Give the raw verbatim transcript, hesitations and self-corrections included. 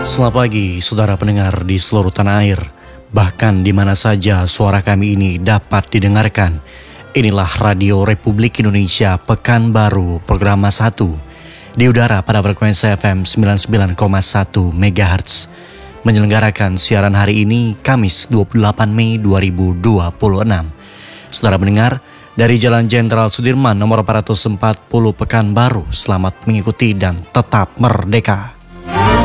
Selamat pagi saudara pendengar di seluruh tanah air, bahkan di mana saja suara kami ini dapat didengarkan. Inilah Radio Republik Indonesia Pekanbaru, program satu di udara pada frekuensi F M sembilan puluh sembilan koma satu megahertz. Menyelenggarakan siaran hari ini Kamis dua puluh delapan Mei dua ribu dua puluh enam. Saudara pendengar, dari Jalan Jenderal Sudirman nomor empat ratus empat puluh Pekanbaru, selamat mengikuti dan tetap merdeka.